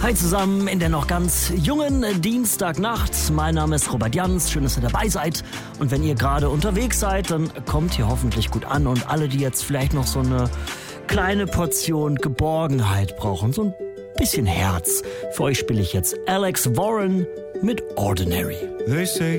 Hi zusammen in der noch ganz jungen Dienstagnacht. Mein Name ist Robert Jans, schön, dass ihr dabei seid. Und wenn ihr gerade unterwegs seid, dann kommt ihr hoffentlich gut an. Und alle, die jetzt vielleicht noch so eine kleine Portion Geborgenheit brauchen, so ein bisschen Herz. Für euch spiele ich jetzt Alex Warren mit Ordinary. They say